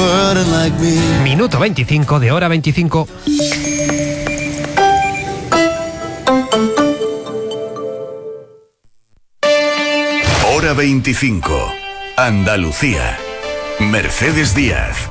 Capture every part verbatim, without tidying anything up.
Minuto veinticinco de hora veinticinco. Hora veinticinco. Andalucía. Mercedes Díaz.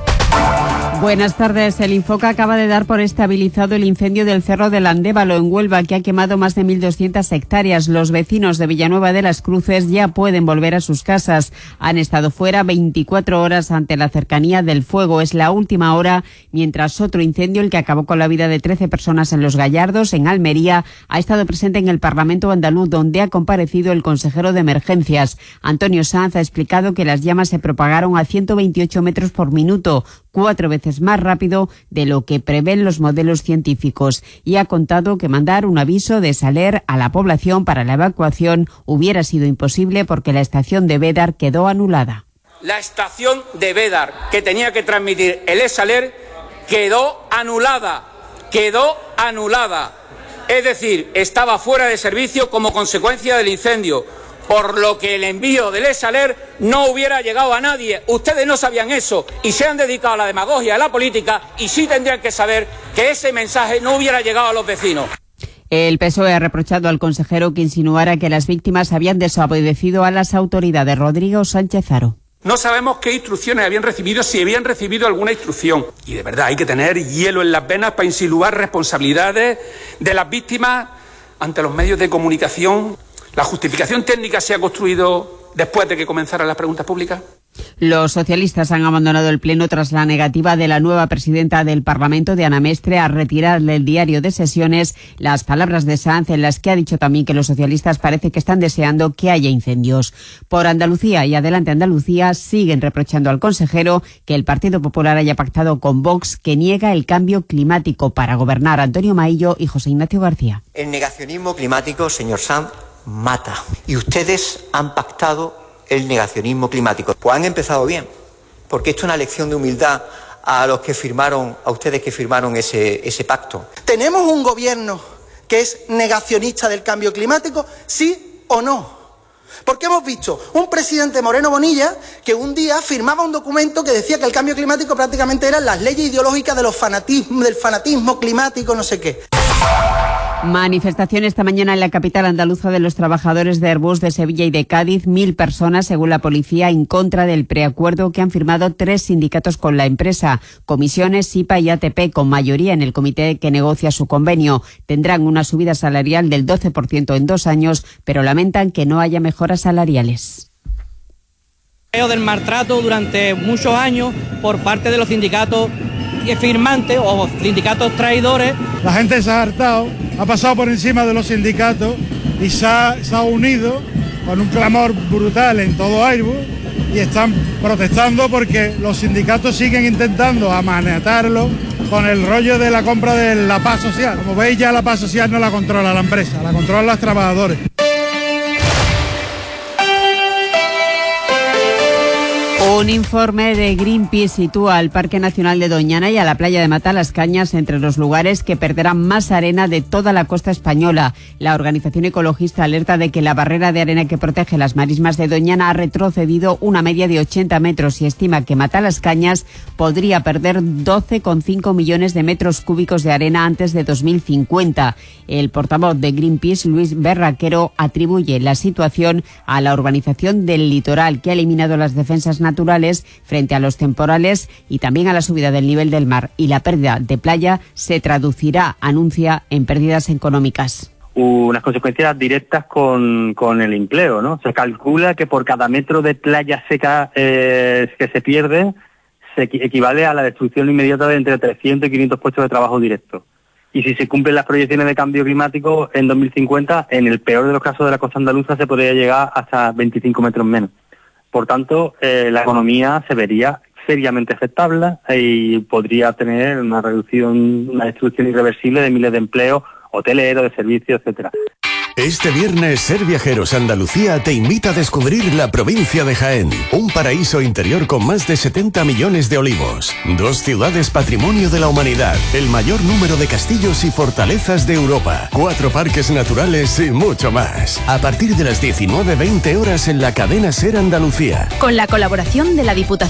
Buenas tardes. El Infoca acaba de dar por estabilizado el incendio del Cerro del Andévalo en Huelva, que ha quemado más de mil doscientas hectáreas. Los vecinos de Villanueva de las Cruces ya pueden volver a sus casas. Han estado fuera veinticuatro horas ante la cercanía del fuego. Es la última hora, mientras otro incendio, el que acabó con la vida de trece personas en Los Gallardos, en Almería, ha estado presente en el Parlamento andaluz, donde ha comparecido el consejero de Emergencias. Antonio Sanz ha explicado que las llamas se propagaron a ciento veintiocho metros por minuto, cuatro veces más rápido de lo que prevén los modelos científicos, y ha contado que mandar un aviso de Saler a la población para la evacuación hubiera sido imposible porque la estación de Bédar quedó anulada. La estación de Bédar, que tenía que transmitir el Saler, quedó anulada, quedó anulada. Es decir, estaba fuera de servicio como consecuencia del incendio, por lo que el envío del Saler no hubiera llegado a nadie. Ustedes no sabían eso y se han dedicado a la demagogia, a la política, y sí tendrían que saber que ese mensaje no hubiera llegado a los vecinos. El P S O E ha reprochado al consejero que insinuara que las víctimas habían desobedecido a las autoridades. Rodrigo Sánchez Haro. No sabemos qué instrucciones habían recibido, si habían recibido alguna instrucción. Y de verdad hay que tener hielo en las venas para insinuar responsabilidades de las víctimas ante los medios de comunicación. ¿La justificación técnica se ha construido después de que comenzaran las preguntas públicas? Los socialistas han abandonado el Pleno tras la negativa de la nueva presidenta del Parlamento, Diana Mestre, a retirar del diario de sesiones las palabras de Sanz, en las que ha dicho también que los socialistas parece que están deseando que haya incendios. Por Andalucía y Adelante Andalucía siguen reprochando al consejero que el Partido Popular haya pactado con Vox, que niega el cambio climático para gobernar. Antonio Maillo y José Ignacio García. El negacionismo climático, señor Sanz, mata. Y ustedes han pactado el negacionismo climático. Pues han empezado bien, porque esto es una lección de humildad a los que firmaron, a ustedes que firmaron ese, ese pacto. ¿Tenemos un gobierno que es negacionista del cambio climático? ¿Sí o no? Porque hemos visto un presidente Moreno Bonilla que un día firmaba un documento que decía que el cambio climático prácticamente eran las leyes ideológicas de los fanatismos, del fanatismo climático, no sé qué. Manifestación esta mañana en la capital andaluza de los trabajadores de Airbus de Sevilla y de Cádiz. Mil personas, según la policía, en contra del preacuerdo que han firmado tres sindicatos con la empresa. Comisiones, S I P A y A T P, con mayoría en el comité que negocia su convenio. Tendrán una subida salarial del doce por ciento en dos años, pero lamentan que no haya mejoras salariales. Del maltrato durante muchos años por parte de los sindicatos firmantes o sindicatos traidores. La gente se ha hartado, ha pasado por encima de los sindicatos y se ha, se ha unido con un clamor brutal en todo Airbus y están protestando porque los sindicatos siguen intentando amanatarlo con el rollo de la compra de la paz social. Como veis, ya la paz social no la controla la empresa, la controlan los trabajadores. Un informe de Greenpeace sitúa al Parque Nacional de Doñana y a la playa de Matalascañas entre los lugares que perderán más arena de toda la costa española. La organización ecologista alerta de que la barrera de arena que protege las marismas de Doñana ha retrocedido una media de ochenta metros y estima que Matalascañas podría perder doce coma cinco millones de metros cúbicos de arena antes de dos mil cincuenta. El portavoz de Greenpeace, Luis Berraquero, atribuye la situación a la urbanización del litoral, que ha eliminado las defensas naturales naturales frente a los temporales y también a la subida del nivel del mar, y la pérdida de playa se traducirá, anuncia, en pérdidas económicas. Unas consecuencias directas con, con el empleo, ¿no? Se calcula que por cada metro de playa seca eh, que se pierde, se equivale a la destrucción inmediata de entre trescientos y quinientos puestos de trabajo directos. Y si se cumplen las proyecciones de cambio climático en dos mil cincuenta, en el peor de los casos de la costa andaluza se podría llegar hasta veinticinco metros menos. Por tanto, eh, la economía se vería seriamente afectable y podría tener una reducción, una destrucción irreversible de miles de empleos, hoteleros, de servicios, etcétera. Este viernes, Ser Viajeros Andalucía te invita a descubrir la provincia de Jaén, un paraíso interior con más de setenta millones de olivos, dos ciudades patrimonio de la humanidad, el mayor número de castillos y fortalezas de Europa, cuatro parques naturales y mucho más. A partir de las diecinueve veinte horas en la cadena Ser Andalucía. Con la colaboración de la Diputación